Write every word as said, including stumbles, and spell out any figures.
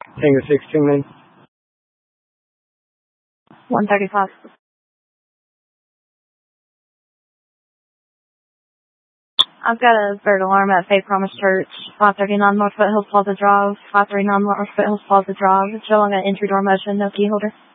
Tango six, Tingling. one thirty-five. I've got a bird alarm at Faith Promise Church, five thirty-nine North Foothills Plaza Drive, five thirty-nine North Foothills Plaza Drive. It's showing an entry door motion, no key holder.